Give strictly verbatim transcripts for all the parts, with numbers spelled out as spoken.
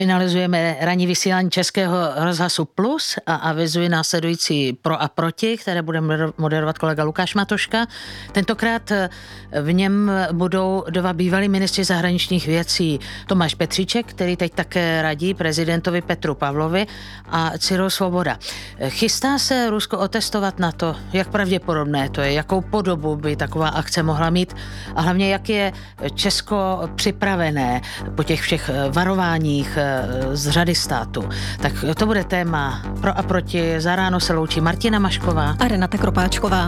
Finalizujeme ranní vysílání Českého rozhlasu Plus a avizuji následující pro a proti, které bude moderovat kolega Lukáš Matoška. Tentokrát v něm budou dva bývalí ministři zahraničních věcí Tomáš Petříček, který teď také radí prezidentovi Petru Pavlovi, a Cyril Svoboda. Chystá se Rusko otestovat na to, jak pravděpodobné to je, jakou podobu by taková akce mohla mít a hlavně jak je Česko připravené po těch všech varováních z řady států. Tak to bude téma pro a proti. Za ráno se loučí Martina Mašková a Renata Kropáčková.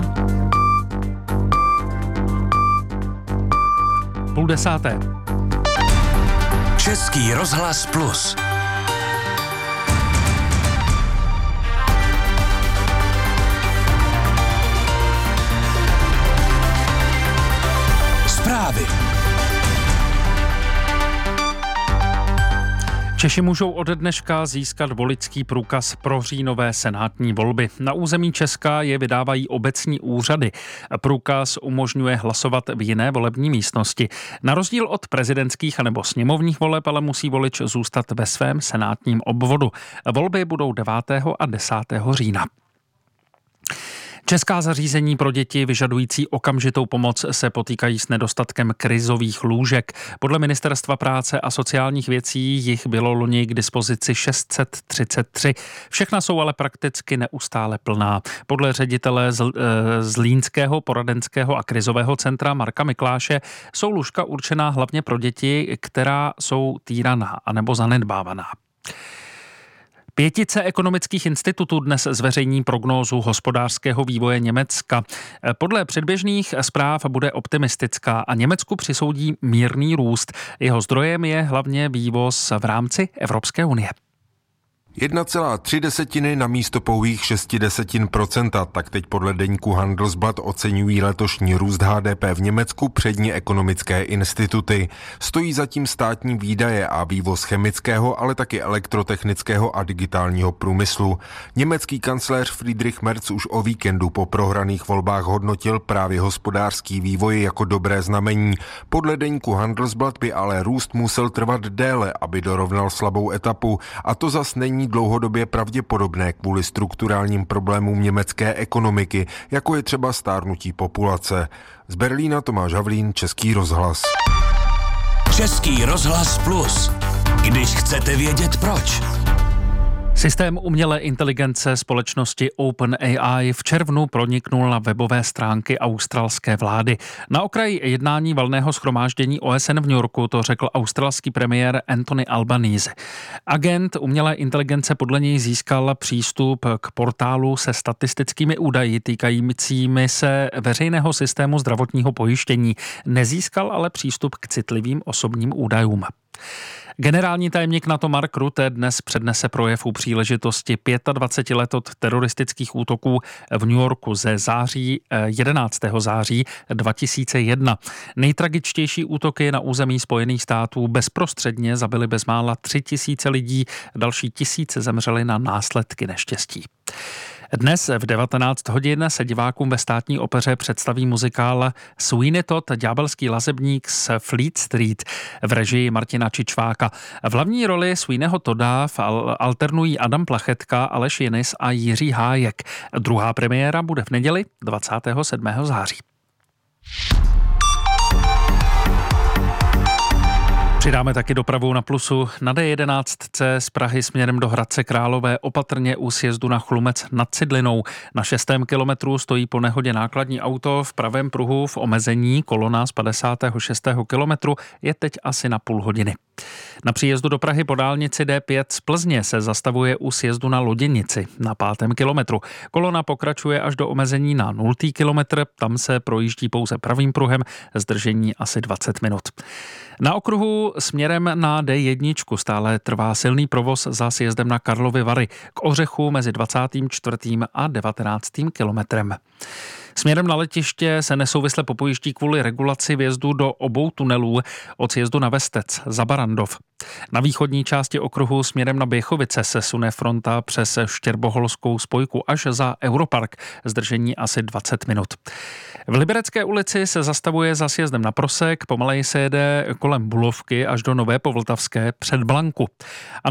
Půl desáté. Český rozhlas Plus. Zprávy. Češi můžou ode dneška získat voličský průkaz pro říjnové senátní volby. Na území Česka je vydávají obecní úřady. Průkaz umožňuje hlasovat v jiné volební místnosti. Na rozdíl od prezidentských anebo sněmovních voleb ale musí volič zůstat ve svém senátním obvodu. Volby budou devátého a desátého října. Česká zařízení pro děti vyžadující okamžitou pomoc se potýkají s nedostatkem krizových lůžek. Podle Ministerstva práce a sociálních věcí jich bylo loni k dispozici šest set třicet tři. Všechna jsou ale prakticky neustále plná. Podle ředitele Zlínského poradenského a krizového centra Marka Mikláše jsou lůžka určená hlavně pro děti, která jsou týraná anebo zanedbávaná. Pětice ekonomických institutů dnes zveřejní prognózu hospodářského vývoje Německa. Podle předběžných zpráv bude optimistická a Německu přisoudí mírný růst. Jeho zdrojem je hlavně vývoz v rámci Evropské unie. jedna celá tři desetiny na místo pouhých šest desetin procenta, tak teď podle deníku Handelsblatt oceňují letošní růst H D P v Německu přední ekonomické instituty. Stojí zatím státní výdaje a vývoz chemického, ale taky elektrotechnického a digitálního průmyslu. Německý kancléř Friedrich Merz už o víkendu po prohraných volbách hodnotil právě hospodářský vývoj jako dobré znamení. Podle deníku Handelsblatt by ale růst musel trvat déle, aby dorovnal slabou etapu, a to zas není dlouhodobě pravděpodobné kvůli strukturálním problémům německé ekonomiky, jako je třeba stárnutí populace. Z Berlína Tomáš Havlín, Český rozhlas. Český rozhlas Plus. Když chcete vědět proč. Systém umělé inteligence společnosti OpenAI v červnu proniknul na webové stránky australské vlády. Na okraji jednání valného shromáždění O S N v New Yorku to řekl australský premiér Anthony Albanese. Agent umělé inteligence podle něj získal přístup k portálu se statistickými údaji týkajícími se veřejného systému zdravotního pojištění. Nezískal ale přístup k citlivým osobním údajům. Generální tajemník NATO Mark Rutte dnes přednese projev u příležitosti dvacet pět let od teroristických útoků v New Yorku ze září jedenáctého září dva tisíce jedna. Nejtragičtější útoky na území Spojených států bezprostředně zabily bezmála tři tisíce lidí, další tisíce zemřeli na následky neštěstí. Dnes v devatenáct hodin se divákům ve Státní opeře představí muzikál Sweeney Todd, ďábelský lazebník z Fleet Street v režii Martina Čičváka. V hlavní roli Sweeneyho Todda alternují Adam Plachetka, Aleš Jinis a Jiří Hájek. Druhá premiéra bude v neděli dvacátého sedmého září. Přidáme taky dopravu na Plusu. Na D jedenáct C z Prahy směrem do Hradce Králové opatrně u sjezdu na Chlumec nad Cidlinou. Na šestém kilometru stojí po nehodě nákladní auto v pravém pruhu v omezení. Kolona z padesátého šestého kilometru je teď asi na půl hodiny. Na příjezdu do Prahy po dálnici D pět z Plzně se zastavuje u sjezdu na Loděnici na pátém kilometru. Kolona pokračuje až do omezení na nultý kilometr, tam se projíždí pouze pravým pruhem, zdržení asi dvacet minut. Na okruhu směrem na D jedna stále trvá silný provoz za sjezdem na Karlovy Vary k Ořechu mezi dvacátým čtvrtým a devatenáctým kilometrem. Směrem na letiště se nesouvisle popojíždí kvůli regulaci vjezdu do obou tunelů od sjezdu na Vestec za Barandov. Na východní části okruhu směrem na Běchovice se sune fronta přes Štěrboholskou spojku až za Europark, zdržení asi dvacet minut. V Liberecké ulici se zastavuje za sjezdem na Prosek, pomaleji se jede kolem Bulovky až do Nové Povltavské před Blanku.